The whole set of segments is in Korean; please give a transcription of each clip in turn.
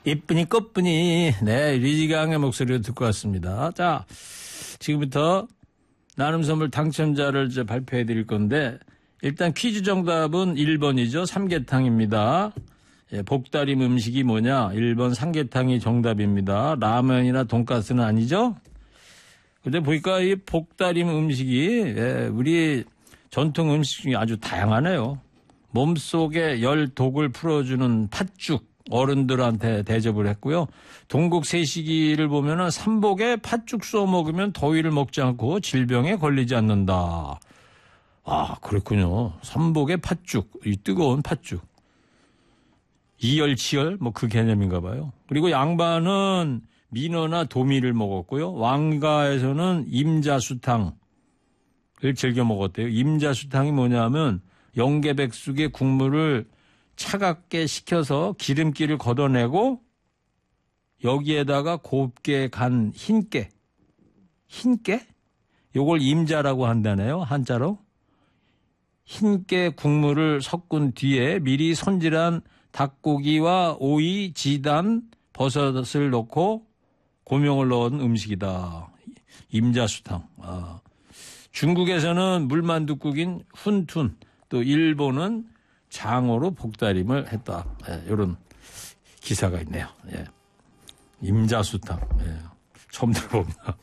이쁘니 꽃쁘니. 네, 리지강의 목소리를 듣고 왔습니다. 자, 지금부터 나눔 선물 당첨자를 이제 발표해 드릴 건데 일단 퀴즈 정답은 1번이죠. 삼계탕입니다. 예, 복다림 음식이 뭐냐? 1번 삼계탕이 정답입니다. 라면이나 돈가스는 아니죠? 근데 보니까 이 복다림 음식이 우리 전통 음식 중에 아주 다양하네요. 몸속에 열 독을 풀어주는 팥죽 어른들한테 대접을 했고요. 동국 세시기를 보면은 삼복에 팥죽 쏘 먹으면 더위를 먹지 않고 질병에 걸리지 않는다. 아, 그렇군요. 삼복에 팥죽, 이 뜨거운 팥죽. 이열치열 뭐 그 개념인가 봐요. 그리고 양반은 민어나 도미를 먹었고요. 왕가에서는 임자수탕을 즐겨 먹었대요. 임자수탕이 뭐냐면 영계백숙의 국물을 차갑게 식혀서 기름기를 걷어내고 여기에다가 곱게 간 흰깨 요걸 임자라고 한다네요. 한자로. 흰깨 국물을 섞은 뒤에 미리 손질한 닭고기와 오이, 지단, 버섯을 넣고 고명을 넣은 음식이다. 임자수탕. 아. 중국에서는 물만둣국인 훈툰, 또 일본은 장어로 복다림을 했다. 예, 이런 기사가 있네요. 예. 임자수탕. 예. 처음 들어봅니다.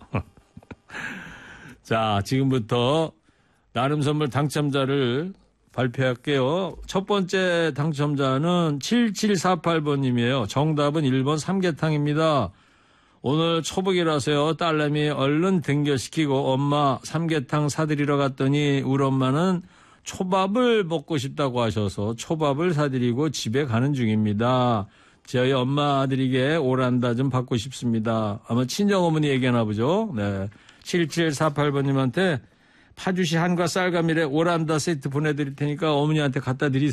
자, 지금부터 나눔 선물 당첨자를 발표할게요. 첫 번째 당첨자는 7748번님이에요. 정답은 1번 삼계탕입니다. 오늘 초복이라서요. 딸내미 얼른 등교시키고 엄마 삼계탕 사드리러 갔더니 우리 엄마는 초밥을 먹고 싶다고 하셔서 초밥을 사드리고 집에 가는 중입니다. 저희 엄마 아들에게 오란다 좀 받고 싶습니다. 아마 친정어머니 얘기하나 보죠. 네. 7748번님한테 파주시 한과 쌀가밀에 오란다 세트 보내드릴 테니까 어머니한테 갖다 드리세요.